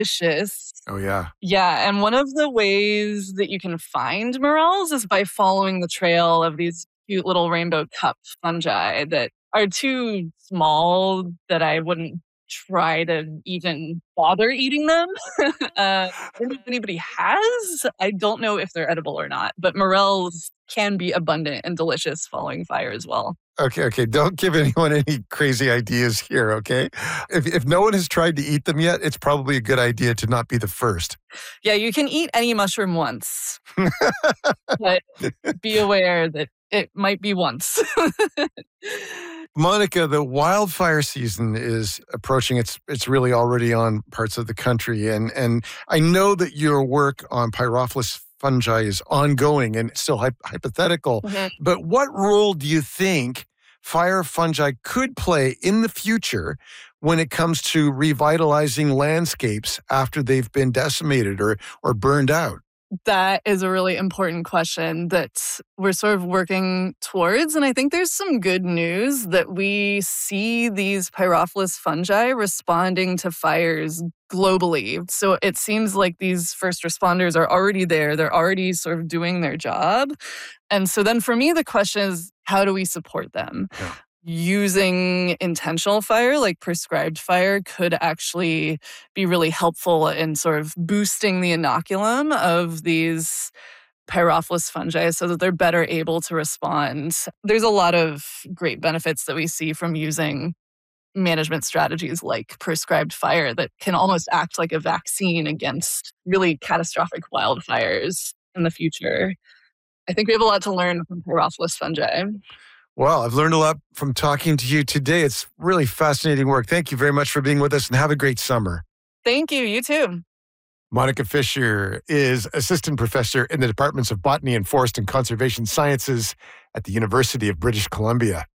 delicious. Oh, yeah. Yeah, and one of the ways that you can find morels is by following the trail of these cute little rainbow cup fungi that are too small that I wouldn't try to even bother eating them. I don't know if anybody has. I don't know if they're edible or not, but morels can be abundant and delicious following fire as well. Okay. Don't give anyone any crazy ideas here, okay? If no one has tried to eat them yet, it's probably a good idea to not be the first. Yeah, you can eat any mushroom once, but be aware that it might be once. Monica, the wildfire season is approaching. It's really already on parts of the country. And I know that your work on Pyrophilus fungi is ongoing and still hypothetical. Mhm. But what role do you think fire fungi could play in the future when it comes to revitalizing landscapes after they've been decimated or burned out? That is a really important question that we're sort of working towards. And I think there's some good news that we see these Pyrophilus fungi responding to fires globally. So it seems like these first responders are already there. They're already sort of doing their job. And so then for me, the question is, how do we support them? Yeah. Using intentional fire, like prescribed fire, could actually be really helpful in sort of boosting the inoculum of these Pyrophilus fungi so that they're better able to respond. There's a lot of great benefits that we see from using management strategies like prescribed fire that can almost act like a vaccine against really catastrophic wildfires in the future. I think we have a lot to learn from Pyrophilus fungi. Well, I've learned a lot from talking to you today. It's really fascinating work. Thank you very much for being with us and have a great summer. Thank you. You too. Monica Fisher is assistant professor in the departments of botany and forest and conservation sciences at the University of British Columbia.